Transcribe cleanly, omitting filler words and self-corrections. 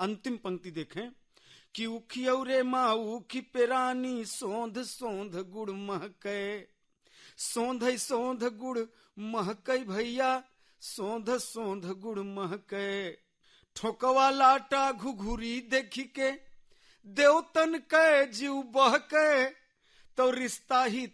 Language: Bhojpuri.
अंतिम पंक्ति देखें कि उखियौरे माऊ की पेरानी सोंध सोंध गुड़ महकै, सोंध सोंध गुड़ महकै भैया, सोंध सोंध गुड़ महकै। ठोकवा लाटा घुघुरी देखी के देवतन कै जीव बहकै, तो रिश्ता ही